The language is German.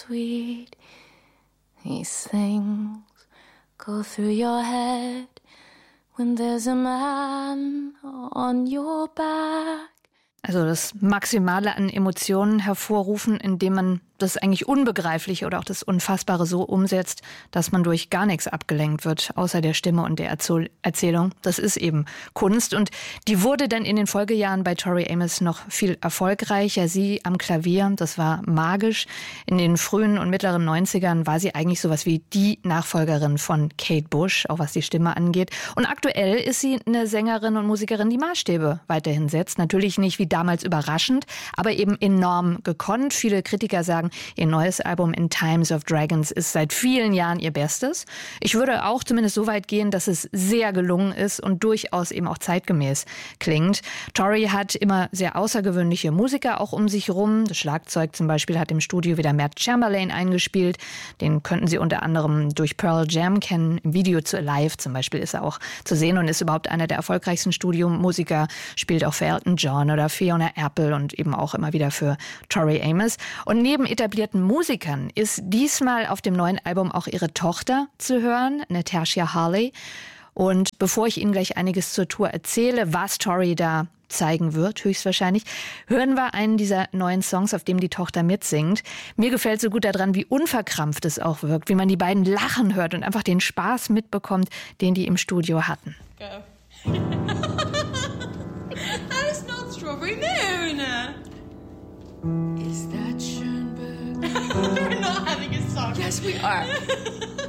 sweet. These things go through your head when there's a man on your back. Also das Maximale an Emotionen hervorrufen, indem man das eigentlich Unbegreifliche oder auch das Unfassbare so umsetzt, dass man durch gar nichts abgelenkt wird, außer der Stimme und der Erzählung. Das ist eben Kunst und die wurde dann in den Folgejahren bei Tori Amos noch viel erfolgreicher. Sie am Klavier, das war magisch. In den frühen und mittleren 90ern war sie eigentlich sowas wie die Nachfolgerin von Kate Bush, auch was die Stimme angeht. Und aktuell ist sie eine Sängerin und Musikerin, die Maßstäbe weiterhin setzt. Natürlich nicht wie damals überraschend, aber eben enorm gekonnt. Viele Kritiker sagen, ihr neues Album In Times of Dragons ist seit vielen Jahren ihr Bestes. Ich würde auch zumindest so weit gehen, dass es sehr gelungen ist und durchaus eben auch zeitgemäß klingt. Tori hat immer sehr außergewöhnliche Musiker auch um sich rum. Das Schlagzeug zum Beispiel hat im Studio wieder Matt Chamberlain eingespielt. Den könnten Sie unter anderem durch Pearl Jam kennen. Im Video zu Alive zum Beispiel ist er auch zu sehen und ist überhaupt einer der erfolgreichsten Studiomusiker. Spielt auch für Elton John oder Fiona Apple und eben auch immer wieder für Tori Amos. Und neben etablierten Musikern ist diesmal auf dem neuen Album auch ihre Tochter zu hören, Natasha Harley. Und bevor ich Ihnen gleich einiges zur Tour erzähle, was Tori da zeigen wird, höchstwahrscheinlich, hören wir einen dieser neuen Songs, auf dem die Tochter mitsingt. Mir gefällt so gut daran, wie unverkrampft es auch wirkt, wie man die beiden lachen hört und einfach den Spaß mitbekommt, den die im Studio hatten. Go. I smell strawberry moon. Is that Schoenberg? We're not having a song. Yes, we are.